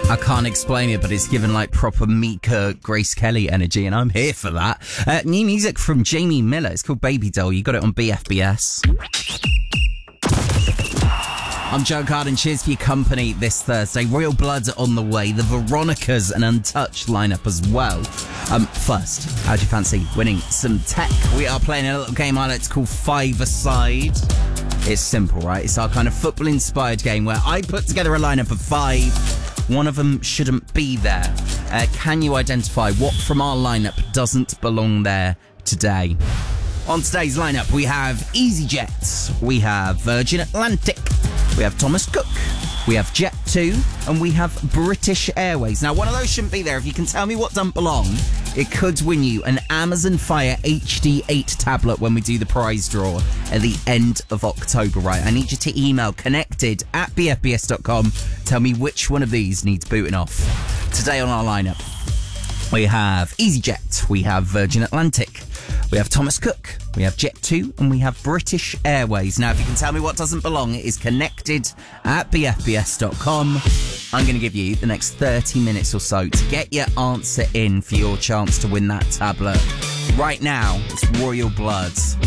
I can't explain it, but it's given like proper Mika, Grace Kelly energy, and I'm here for that. New music from Jamie Miller. It's called Baby Doll. You got it on BFBS. I'm Joe Carden. Cheers for your company this Thursday. Royal Blood on the way. The Veronicas and Untouched lineup as well. First, how do you fancy winning some tech? We are playing a little game on it. It's called Five-A-Side. It's simple, right? It's our kind of football-inspired game where I put together a lineup of 5. One of them shouldn't be there. Can you identify what from our lineup doesn't belong there today? On today's lineup, we have EasyJet, we have Virgin Atlantic, we have Thomas Cook, we have Jet2, and we have British Airways. Now, one of those shouldn't be there. If you can tell me what doesn't belong, it could win you an Amazon Fire HD8 tablet when we do the prize draw at the end of October, right? I need you to email connected@bfbs.com. Tell me which one of these needs booting off. Today on our lineup, we have EasyJet, we have Virgin Atlantic, we have Thomas Cook, we have Jet2, and we have British Airways. Now, if you can tell me what doesn't belong, it is connected@bfbs.com. I'm going to give you the next 30 minutes or so to get your answer in for your chance to win that tablet. Right now, it's Royal Blood